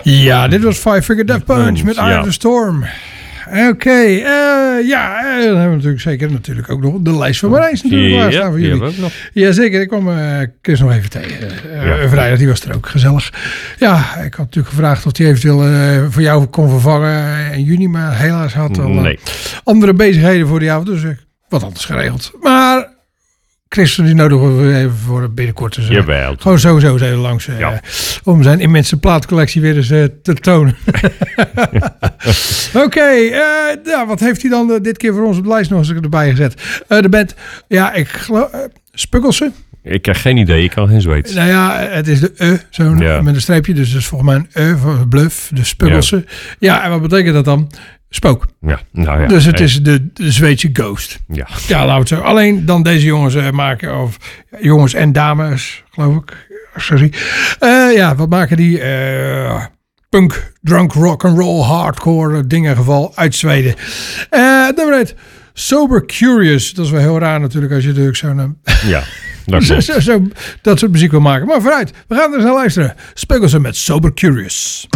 Ja, dit was Five Finger Death Punch met Eye of the Storm. Oké, dan hebben we natuurlijk zeker ook nog de lijst van Marijns natuurlijk klaarstaan voor jullie. Die hebben we ook nog. Jazeker, ik kwam Chris nog even tegen. Vrijdag, die was er ook gezellig. Ja, ik had natuurlijk gevraagd of hij eventueel voor jou kon vervangen in juni, maar helaas had al andere bezigheden voor die avond, dus wat anders geregeld. Maar Chris, die nodigen we even voor binnenkort. Dus, gewoon sowieso eens even langs. Om zijn immense plaatcollectie weer eens te tonen. Oké, wat heeft hij dan dit keer voor ons op de lijst nog eens erbij gezet? De band, ik geloof, Spuggelse. Ik heb geen idee, ik kan geen Zweeds. Nou ja, het is de met een streepje. Dus dat is volgens mij een voor bluff, de Spuggelse. Ja, en wat betekent dat dan? Spook. Ja, nou ja. Dus het is de Zweedse ghost. Ja, laten we het zo. Alleen dan deze jongens maken, of jongens en dames, geloof ik. Sorry. Wat maken die? Punk, drunk, rock and roll, hardcore dingen geval uit Zweden. Dat heet Sober Curious. Dat is wel heel raar natuurlijk als je natuurlijk zo'n... dat soort muziek wil maken. Maar vooruit, we gaan er eens naar luisteren. Spuggelse met Sober Curious.